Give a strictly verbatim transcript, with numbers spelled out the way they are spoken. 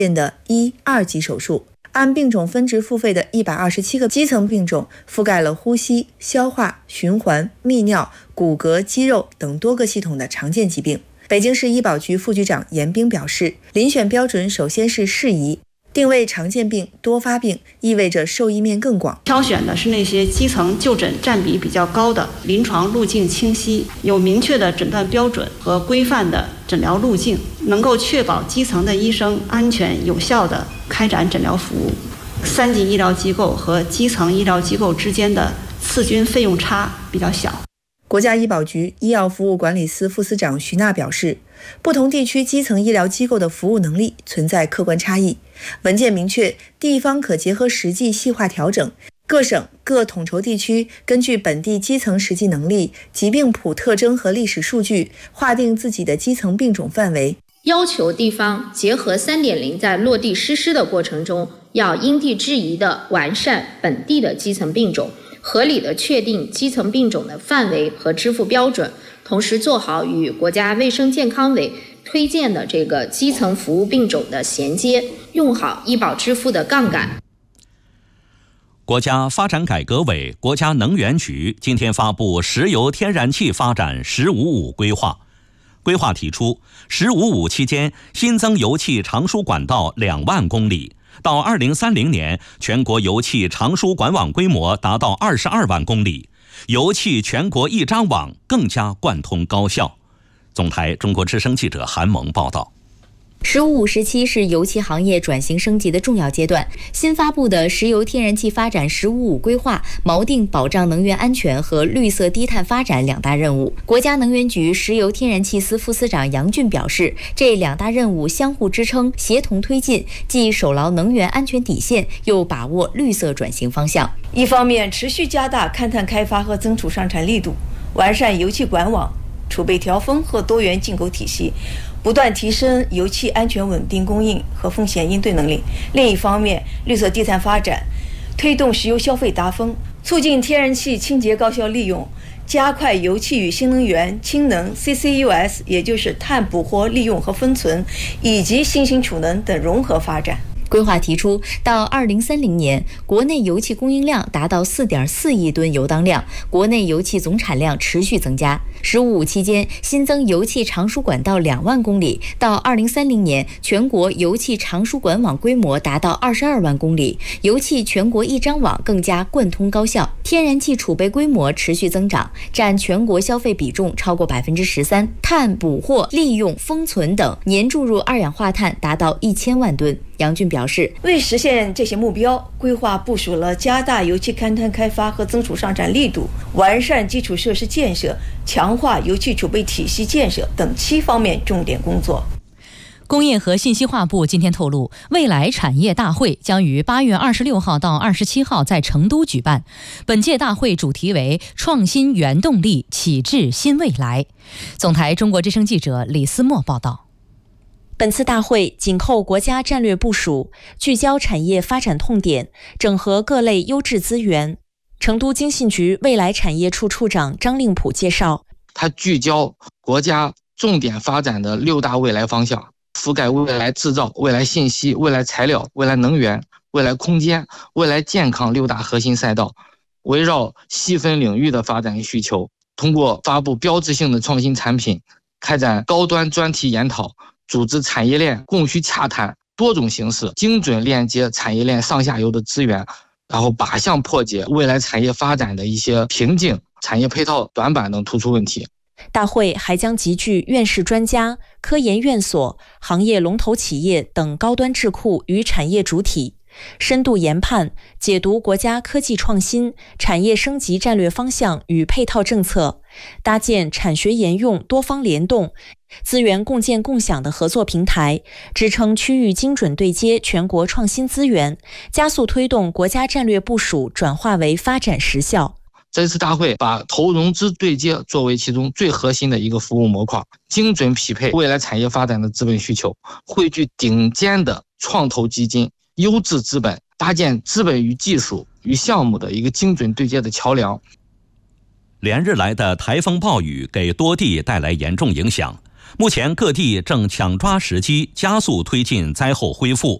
的一、二级手术。按病种分值付费的一百二十七个基层病种，覆盖了呼吸、消化、循环、泌尿、骨骼、肌肉等多个系统的常见疾病。北京市医保局副局长严兵表示，遴选标准首先是适宜，定位常见病、多发病，意味着受益面更广。 挑选的是那些基层就诊占比比较高的、临床路径清晰、有明确的诊断标准和规范的诊疗路径，能够确保基层的医生安全有效地开展诊疗服务。三级医疗机构和基层医疗机构之间的次均费用差比较小。 国家医保局医药服务管理司副司长徐娜表示，不同地区基层医疗机构的服务能力存在客观差异，文件明确地方可结合实际细化调整，各省各统筹地区根据本地基层实际能力、疾病谱特征和历史数据，划定自己的基层病种范围， 要求地方结合 三点零 在落地实施的过程中，要因地制宜地完善本地的基层病种，合理地确定基层病种的范围和支付标准，同时做好与国家卫生健康委推荐的这个基层服务病种的衔接，用好医保支付的杠杆。 国家发展改革委、国家能源局今天发布石油天然气发展“十五五”规划。规划提出，“十五五”期间新增油气长输管道两万公里，到二零三零年，全国油气长输管网规模达到二十二万公里，油气全国一张网更加贯通高效。总台中国之声记者韩萌报道。 十五五时期是油气行业转型升级的重要阶段，新发布的石油天然气发展“十五五”规划锚定保障能源安全和绿色低碳发展两大任务。国家能源局石油天然气司副司长杨俊表示，这两大任务相互支撑，协同推进，既守牢能源安全底线，又把握绿色转型方向。 一方面，持续加大勘探开发和增储上产力度，完善油气管网、储备调峰和多元进口体系，不断提升油气安全稳定供应和风险应对能力。另一方面，绿色低碳发展，推动石油消费达峰，促进天然气清洁高效利用，加快油气与新能源、氢能、C C U S， 也就是碳捕获、利用和封存，以及新型储能等融合发展。 规划提出，到二零三零年，国内油气供应量达到 四点四亿吨油当量，国内油气总产量持续增加。十五五期间，新增油气长输管道两万公里，到二零三零年，全国油气长输管网规模达到二十二万公里，油气全国一张网更加贯通高效。天然气储备规模持续增长，占全国消费比重超过百分之十三，碳捕获、利用、封存等年注入二氧化碳达到一千万吨。杨俊表示， 为实现这些目标，规划部署了加大油气勘探开发和增储上产力度、完善基础设施建设、强化油气储备体系建设等七方面重点工作。 工业和信息化部今天透露，未来产业大会将于八月二十六号到二十七号在成都举办。本届大会主题为创新原动力，启智新未来。总台中国之声记者李思墨报道。 本次大会紧扣国家战略部署，聚焦产业发展痛点，整合各类优质资源。成都经信局未来产业处处长张令普介绍， 它聚焦国家重点发展的六大未来方向，覆盖未来制造、未来信息、未来材料、未来能源、未来空间、未来健康六大核心赛道，围绕细分领域的发展需求，通过发布标志性的创新产品，开展高端专题研讨，组织产业链供需洽谈，多种形式精准链接产业链上下游的资源，然后靶向破解未来产业发展的一些瓶颈、产业配套短板等突出问题。 大会还将集聚院士专家、科研院所、行业龙头企业等高端智库与产业主体，深度研判解读国家科技创新、产业升级战略方向与配套政策，搭建产学研用多方联动、资源共建共享的合作平台，支撑区域精准对接全国创新资源，加速推动国家战略部署转化为发展实效。 这次大会把投融资对接作为其中最核心的一个服务模块，精准匹配未来产业发展的资本需求，汇聚顶尖的创投基金、优质资本，搭建资本与技术与项目的一个精准对接的桥梁。 连日来的台风暴雨给多地带来严重影响， 目前各地正抢抓时机，加速推进灾后恢复。